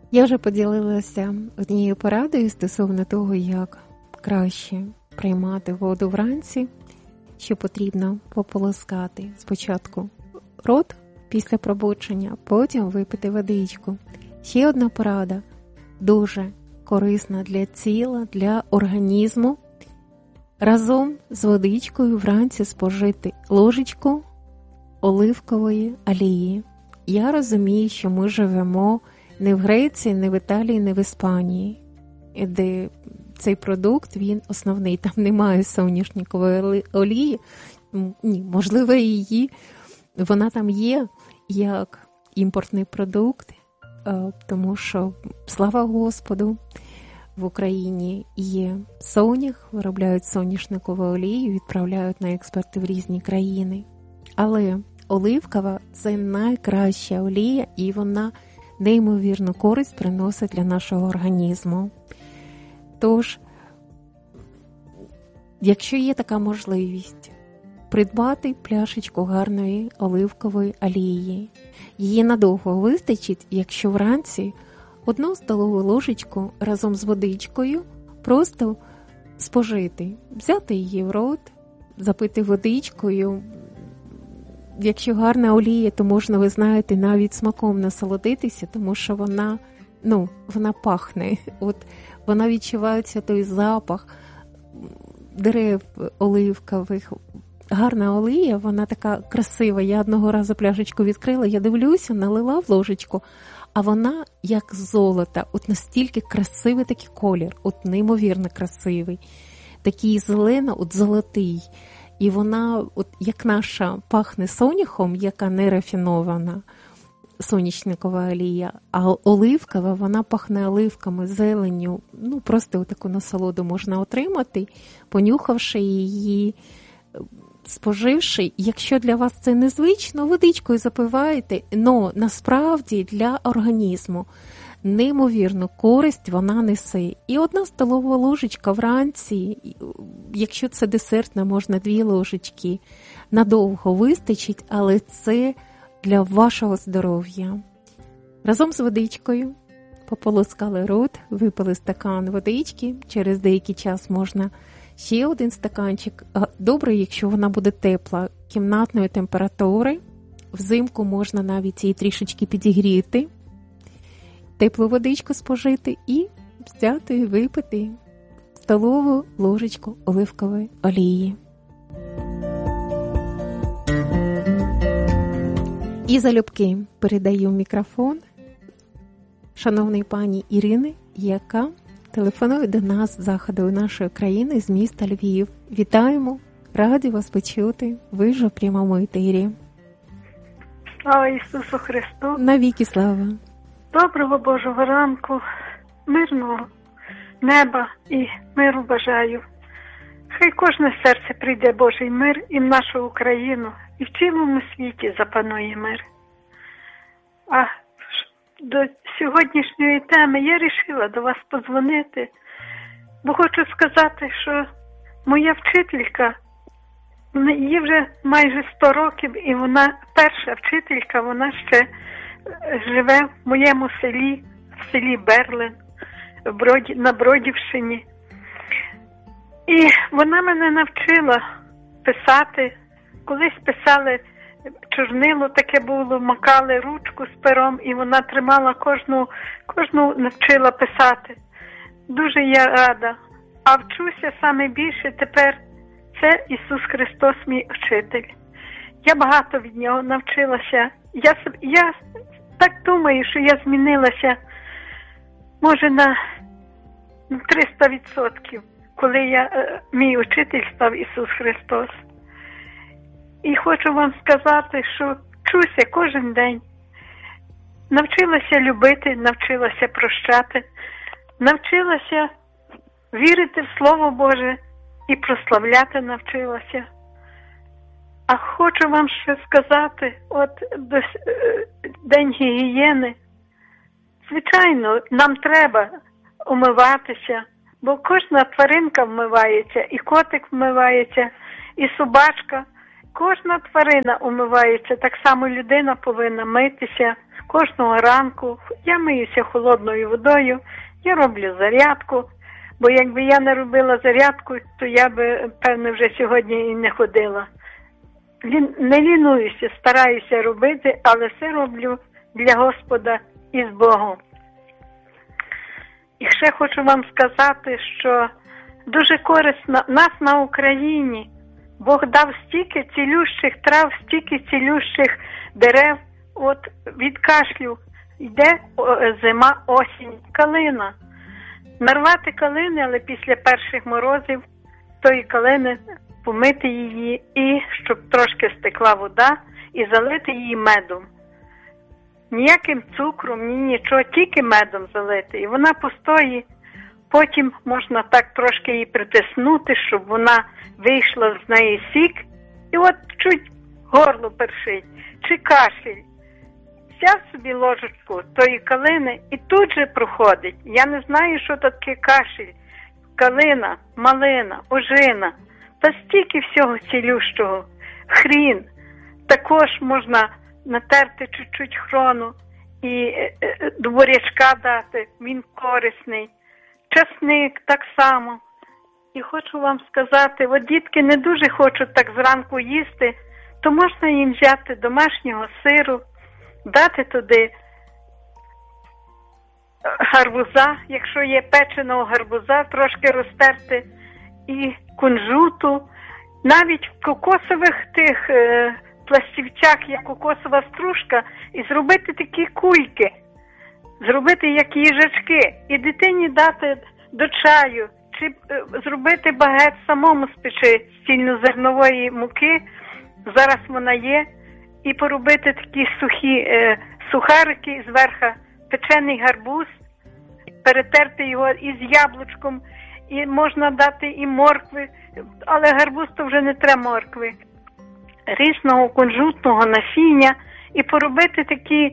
Я вже поділилася однією порадою стосовно того, як краще приймати воду вранці, що потрібно пополоскати спочатку рот після пробудження, потім випити водичку. Ще одна порада, дуже корисна для тіла, для організму. Разом з водичкою вранці спожити ложечку оливкової олії. Я розумію, що ми живемо не в Греції, не в Італії, не в Іспанії, де цей продукт, він основний, там немає соняшникової олії. Ні, можливо, вона там є як імпортний продукт, тому що, слава Господу, в Україні є сонях, виробляють соняшникову олію, відправляють на експорти в різні країни. Але оливкова – це найкраща олія, і вона неймовірну користь приносить для нашого організму. Тож, якщо є така можливість, придбати пляшечку гарної оливкової олії. Її надовго вистачить, якщо вранці 1 столову ложечку разом з водичкою просто спожити. Взяти її в рот, запити водичкою. Якщо гарна олія, то можна, ви знаєте, навіть смаком насолодитися, тому що вона пахне. От вона відчувається той запах дерев оливкових. Гарна олія, вона така красива. Я одного разу пляшечку відкрила, я дивлюся, налила в ложечку, а вона як золото. От настільки красивий такий колір, от неймовірно красивий. Такий зелено, от золотий. І вона, от як наша, пахне соняхом, яка не рафінована, соняшникова олія, а оливкова, вона пахне оливками, зеленню. Просто таку насолоду можна отримати, понюхавши її, споживши. Якщо для вас це незвично, водичкою запиваєте, але насправді для організму неймовірну користь вона несе. І 1 столова ложечка вранці, якщо це десертна, можна 2 ложечки, надовго вистачить, але це для вашого здоров'я. Разом з водичкою пополоскали рот, випили стакан водички, через деякий час можна ще 1 стаканчик. Добре, якщо вона буде тепла, кімнатної температури. Взимку можна навіть її трішечки підігріти, теплу водичку спожити і взяти і випити столову ложечку оливкової олії. І залюбки передаю мікрофон шановній пані Ірини, яка телефонує до нас з заходу нашої країни, з міста Львів. Вітаємо, раді вас почути, ви ж у прямому етері. Слава Ісусу Христу! Навіки слава! Доброго Божого ранку, мирного неба і миру бажаю. Хай кожне серце прийде Божий мир і в нашу Україну, і в цілому світі запанує мир. А до сьогоднішньої теми я вирішила до вас подзвонити, бо хочу сказати, що моя вчителька, їй вже майже 100 років, і вона перша вчителька, вона ще живе в моєму селі, в селі Берлин, на Бродівщині. І вона мене навчила писати. Колись писали чорнило, таке було, макали ручку з пером, і вона тримала кожну навчила писати. Дуже я рада. А вчуся саме більше тепер, це Ісус Христос, мій вчитель. Я багато від нього навчилася. Я так думаю, що я змінилася, може, на 300%, коли мій учитель став Ісус Христос. І хочу вам сказати, що вчуся кожен день. Навчилася любити, навчилася прощати, навчилася вірити в Слово Боже і прославляти навчилася. А хочу вам ще сказати, День гігієни. Звичайно, нам треба умиватися, бо кожна тваринка вмивається, і котик вмивається, і собачка, Кожна тварина умивається, так само людина повинна митися кожного ранку. Я миюся холодною водою, я роблю зарядку, бо якби я не робила зарядку, то я би, певно, вже сьогодні і не ходила. Не лінуюся, стараюся робити, але все роблю для Господа і з Богом. І ще хочу вам сказати, що дуже корисно нас на Україні. Бог дав стільки цілющих трав, стільки цілющих дерев. От від кашлю йде зима, осінь, калина. Нарвати калини, але після перших морозів тої калини помити її і щоб трошки стекла вода і залити її медом. Ніяким цукром, ні нічого, тільки медом залити. І вона постоїть, потім можна так трошки її притиснути, щоб вона вийшла з неї сік. І от чуть горло першить, чи кашель. Взяв собі ложечку тої калини і тут же проходить. Я не знаю, що таке кашель. Калина, малина, ожина. Та стільки всього цілющого. Хрін. Також можна натерти чуть-чуть хрону і до бурячка дати. Він корисний. Часник так само. І хочу вам сказати, от дітки не дуже хочуть так зранку їсти, то можна їм взяти домашнього сиру, дати туди гарбуза, якщо є печеного гарбуза, трошки розтерти, і кунжуту. Навіть в кокосових тих пластівцях є кокосова стружка, і зробити такі кульки, зробити як їжачки, і дитині дати до чаю, чи зробити багет самому спечи з цільнозернової муки, зараз вона є, і поробити такі сухі сухарики, зверху печений гарбуз, перетерти його із яблучком, і можна дати і моркви, але гарбуз то вже не треба моркви, різного кунжутного насіння, і поробити такі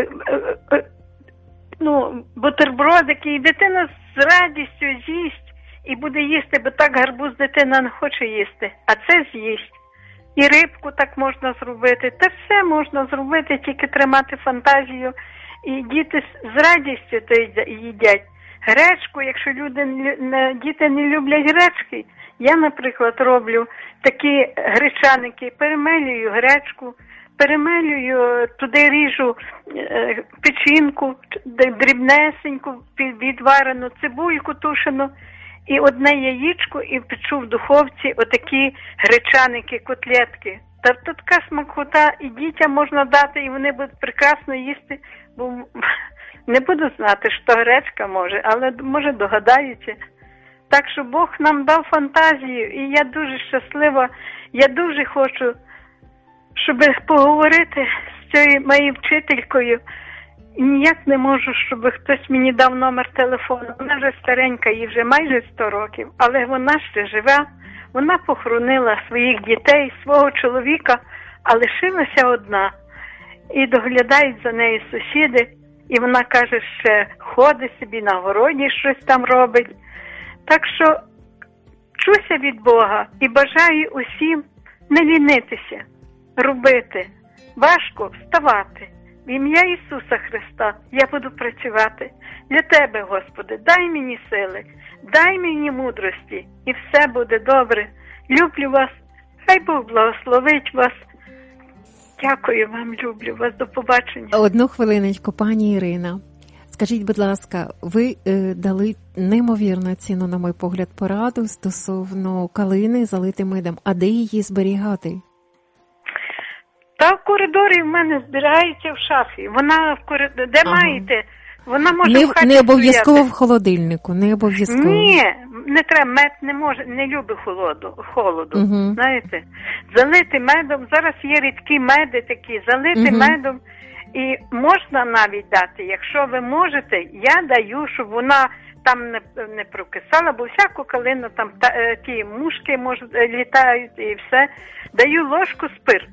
бутербродики, і дитина з радістю з'їсть, і буде їсти, бо так гарбуз дитина не хоче їсти, а це з'їсть. І рибку так можна зробити. Та все можна зробити, тільки тримати фантазію. І діти з радістю то їдять. Гречку, якщо діти не люблять гречки, я, наприклад, роблю такі гречаники, перемелюю гречку, перемелюю, туди ріжу печінку, дрібнесеньку, відварену цибульку тушену, і одне яєчко, і печу в духовці отакі гречаники, котлетки. Та така смакота, і дітям можна дати, і вони будуть прекрасно їсти, бо не буду знати, що гречка може, але може догадаються. Так що Бог нам дав фантазію, і я дуже щаслива, я дуже хочу, щоб поговорити з цією моєю вчителькою. І ніяк не можу, щоб хтось мені дав номер телефону. Вона вже старенька, їй вже майже 100 років, але вона ще живе. Вона похоронила своїх дітей, свого чоловіка, а лишилася одна. І доглядають за нею сусіди. І вона каже, ще ходить собі на городі, щось там робить. Так що вчуся від Бога і бажаю усім не лінитися, робити. Важко вставати. В ім'я Ісуса Христа я буду працювати. Для Тебе, Господи, дай мені сили, дай мені мудрості, і все буде добре. Люблю вас, хай Бог благословить вас. Дякую вам, люблю вас, до побачення. Одну хвилиночку, пані Ірина. Скажіть, будь ласка, ви дали неймовірну ціну, на мій погляд, пораду стосовно калини залити медом. А де її зберігати? Та в коридорі в мене збирається в шафі. Вона в коридорі, де маєте, вона може в хаті не обов'язково стояти. В холодильнику, не обов'язково. Ні, не треба, мед не любить холоду, знаєте. Залити медом, зараз є рідкі меди такі, залити медом. І можна навіть дати, якщо ви можете, я даю, щоб вона там не прокисала, бо всяку калину там ті мушки літають і все. Даю ложку спирту,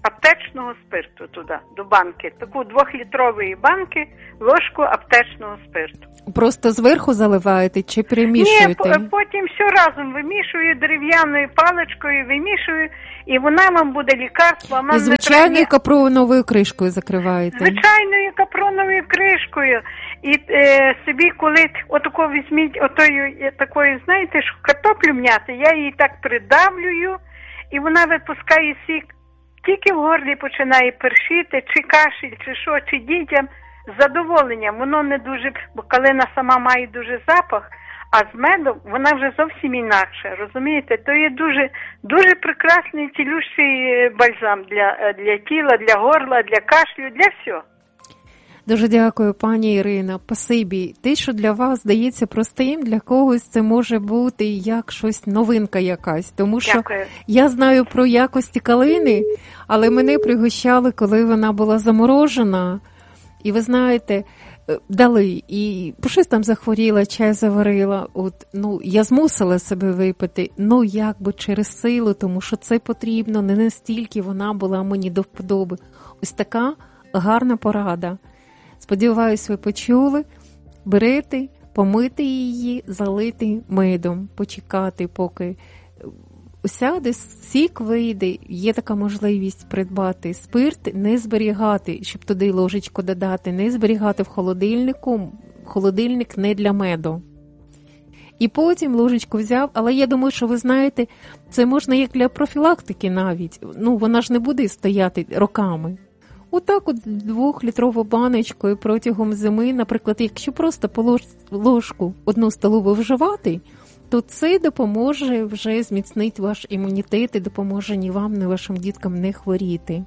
аптечного спирту туди, до банки. Таку 2-літрової банки, ложку аптечного спирту. Просто зверху заливаєте чи перемішуєте? Ні, потім все разом вимішую дерев'яною паличкою, вимішую, і вона вам буде лікарство. І звичайною капроновою кришкою закриваєте? Звичайною капроновою кришкою. І собі, коли отако візьміть, такою, знаєте, що картоплю м'яти, я її так придавлюю, і вона випускає сік. Тільки в горлі починає першити, чи кашель, чи що, чи дітям, з задоволенням. Воно не дуже, бо калина сама має дуже запах, а з медом вона вже зовсім інакша, розумієте? То є дуже, дуже прекрасний цілющий бальзам для тіла, для горла, для кашлю, для всього. Дуже дякую, пані Ірина. Спасибі. Те, що для вас здається простим, для когось це може бути як щось, новинка якась. Тому що Дякую. Я знаю про якості калини, але мене пригощали, коли вона була заморожена. І ви знаєте, дали, і щось там захворіла, чай заварила. Я змусила себе випити, якби через силу, тому що це потрібно, не настільки вона була мені до вподоби. Ось така гарна порада. Сподіваюсь, ви почули. Берете, помити її, залити медом, почекати, поки осяде, сік вийде. Є така можливість придбати спирт, не зберігати, щоб туди ложечку додати, не зберігати в холодильнику. Холодильник не для меду. І потім ложечку взяв, але я думаю, що ви знаєте, це можна як для профілактики навіть. Вона ж не буде стояти роками. Отак 2-літрову баночкою протягом зими, наприклад, якщо просто по ложку 1 столову вживати, то це допоможе вже зміцнити ваш імунітет і допоможе ні вам, ні вашим діткам не хворіти.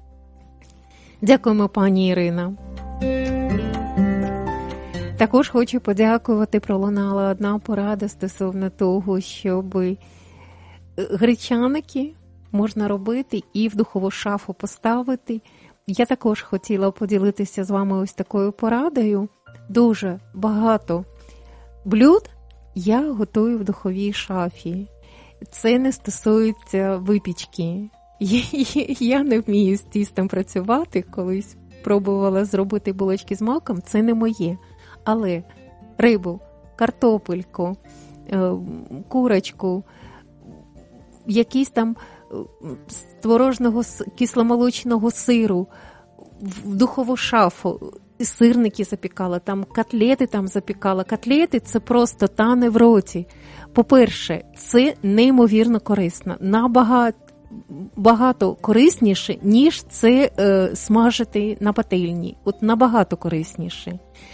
Дякуємо, пані Ірина. Також хочу подякувати, пролунала одна порада стосовно того, щоб гречаники можна робити і в духову шафу поставити. Я також хотіла поділитися з вами ось такою порадою. Дуже багато блюд я готую в духовій шафі. Це не стосується випічки. Я не вмію з тістом працювати. Колись пробувала зробити булочки з маком, це не моє. Але рибу, картопельку, курочку, якісь там творожного кисломолочного сиру в духову шафу, сирники запікала, там котлети запікала. Котлети – це просто тане в роті. По-перше, це неймовірно корисно, набагато корисніше, ніж це смажити на пательні. Набагато корисніше.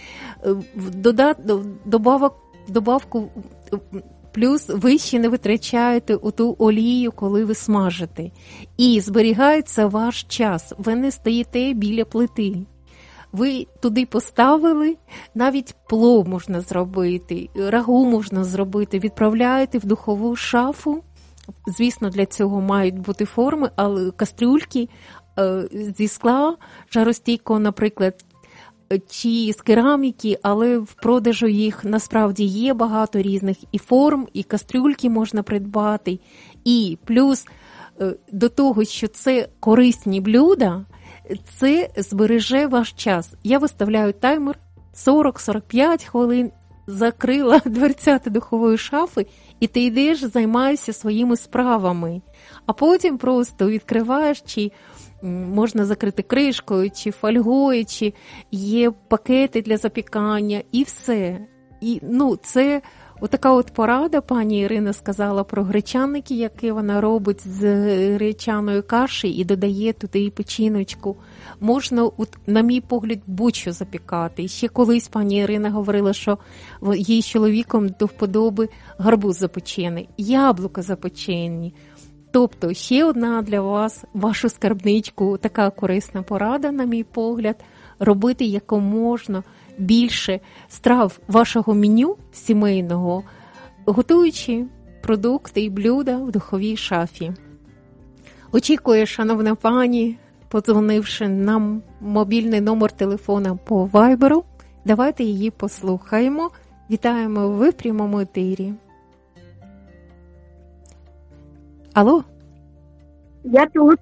Добавку плюс ви ще не витрачаєте ту олію, коли ви смажите. І зберігається ваш час. Ви не стоїте біля плити. Ви туди поставили, навіть плов можна зробити, рагу можна зробити, відправляєте в духову шафу. Звісно, для цього мають бути форми, але кастрюльки зі скла, жаростійкого, наприклад, чи з кераміки, але в продажу їх насправді є багато різних і форм, і кастрюльки можна придбати. І плюс до того, що це корисні блюда, це збереже ваш час. Я виставляю таймер 40-45 хвилин, закрила дверцята духової шафи, і ти йдеш, займаєшся своїми справами. А потім просто відкриваєш, чи можна закрити кришкою, чи фольгою, чи є пакети для запікання, і все. І, це отака порада, пані Ірина сказала про гречаники, які вона робить з гречаної каші і додає туди печіночку. Можна, на мій погляд, будь-що запікати. І ще колись пані Ірина говорила, що їй з чоловіком до вподоби гарбуз запечений, яблука запечені. Тобто, ще одна для вас, вашу скарбничку, така корисна порада, на мій погляд, робити якомога більше страв вашого меню сімейного, готуючи продукти і блюда в духовій шафі. Очікую, шановна пані, подзвонивши нам мобільний номер телефона по Вайберу. Давайте її послухаємо. Вітаємо, ви в прямому етері. Алло? Я тут.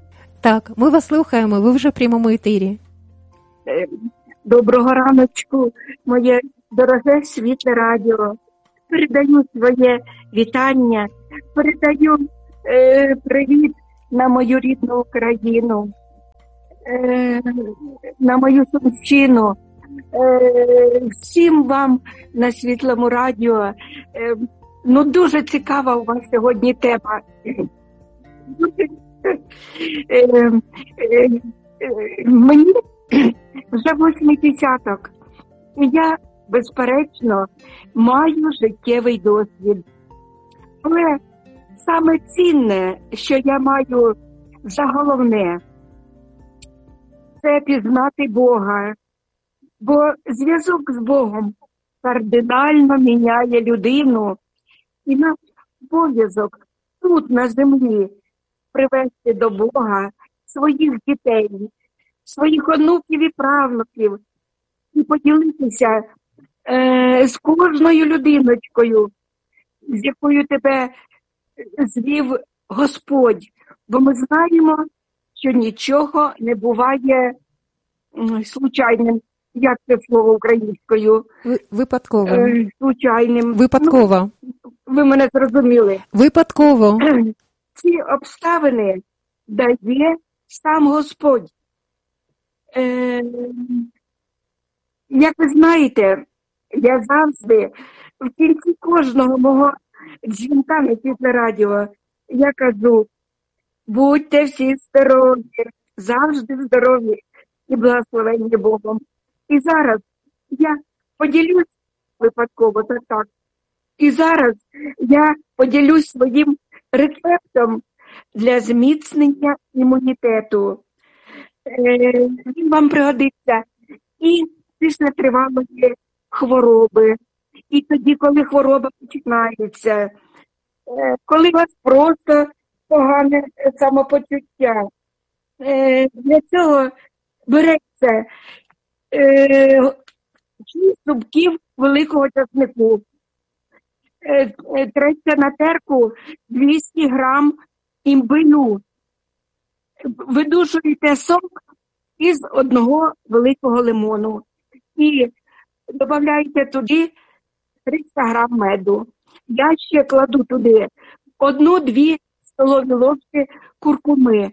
Так, ми вас слухаємо, ви вже в прямому етері. Доброго раночку, моє дороге світле радіо. Передаю своє вітання, передаю привіт на мою рідну Україну, на мою Сумщину. Всім вам на Світлому радіо. Дуже цікава у вас сьогодні тема. Мені вже 80. Я, безперечно, маю життєвий досвід. Але саме цінне, що я маю за головне, це пізнати Бога. Бо зв'язок з Богом кардинально міняє людину. І наш обов'язок тут, на землі, привести до Бога своїх дітей, своїх онуків і правнуків, і поділитися з кожною людиночкою, з якою тебе звів Господь. Бо ми знаємо, що нічого не буває случайним. Як це слово українською? Випадково. Случайним. Випадково. Ви мене зрозуміли. Випадково. Ці обставини дає сам Господь. Як ви знаєте, я завжди в кінці кожного мого дзвінка на Світле радіо я кажу: будьте всі здорові, завжди здорові і благословенні Богом. І зараз я поділюсь випадково, так. І зараз я поділюсь своїм рецептом для зміцнення імунітету. Він вам пригодиться і після тривалої хвороби, і тоді, коли хвороба починається, коли у вас просто погане самопочуття. Для цього береться 6 зубків великого часнику, треться на терку 200 грам імбирю, видушуєте сок із 1 великого лимону і додаєте туди 300 грам меду. Я ще кладу туди 1-2 столові ложки куркуми.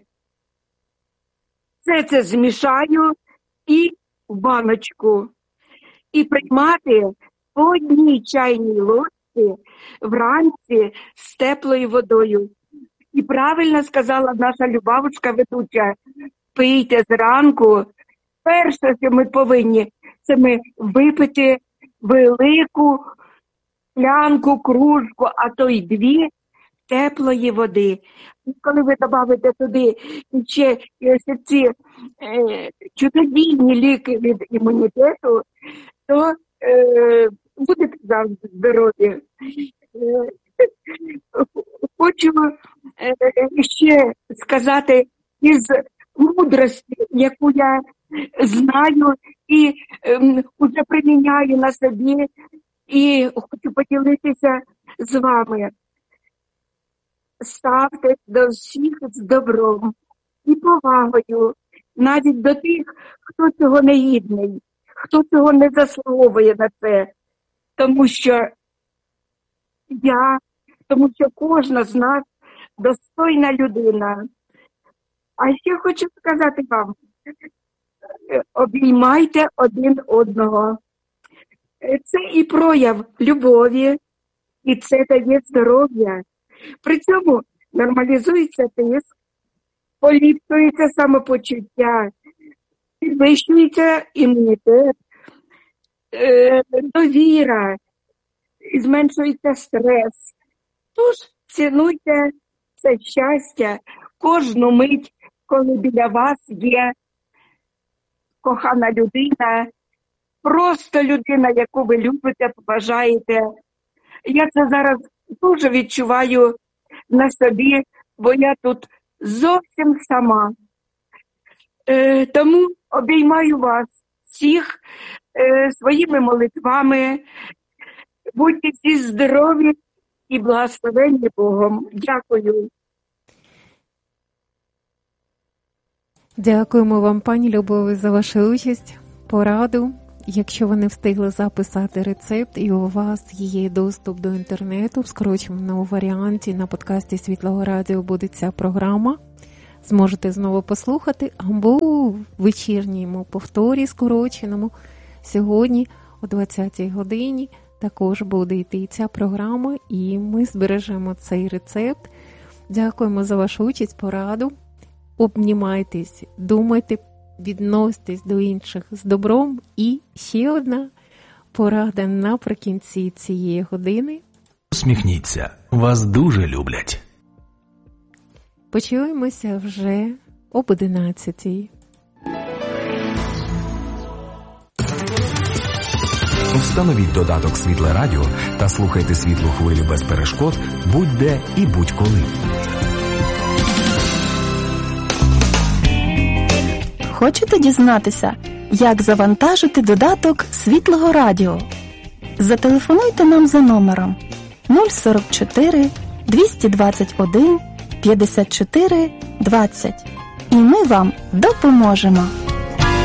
Все це змішаю і в баночку. І приймати по 1 чайній ложці вранці з теплою водою. І правильно сказала наша Любавочка ведуча: пийте зранку. Перше, що ми повинні, це ми випити велику склянку, кружку, а то й 2 теплої води. І коли ви додаєте туди ще ці чудодійні ліки від імунітету, то будете завжди здорові. Хочу ще сказати із мудрості, яку я знаю і вже приміняю на собі, і хочу поділитися з вами. Ставте до всіх з добром і повагою, навіть до тих, хто цього не гідний, хто цього не заслуговує на це. Тому що кожна з нас достойна людина. А ще хочу сказати вам: обіймайте один одного. Це і прояв любові, і це дає здоров'я. При цьому нормалізується тиск, поліпшується самопочуття, підвищується імунітет, довіра, зменшується стрес. Тож цінуйте це щастя кожну мить, коли біля вас є кохана людина, просто людина, яку ви любите, поважаєте. Я це зараз дуже відчуваю на собі, бо я тут зовсім сама. Тому обіймаю вас всіх своїми молитвами. Будьте всі здорові і благословенні Богом. Дякую. Дякуємо вам, пані Любові, за вашу участь, пораду. Якщо ви не встигли записати рецепт і у вас є доступ до інтернету, в скороченому варіанті на подкасті Світлого Радіо буде ця програма. Зможете знову послухати, або в вечірньому повторі скороченому сьогодні о 20-й годині також буде йти ця програма, і ми збережемо цей рецепт. Дякуємо за вашу участь, пораду. Обнімайтесь, думайте, відноситесь до інших з добром. І ще одна порада наприкінці цієї години. Усміхніться, вас дуже люблять. Почуємося вже об 11-й. Встановіть додаток «Світле Радіо» та слухайте світлу хвилю без перешкод будь-де і будь-коли. Хочете дізнатися, як завантажити додаток Світлого Радіо? Зателефонуйте нам за номером 044 221 54 20 і ми вам допоможемо.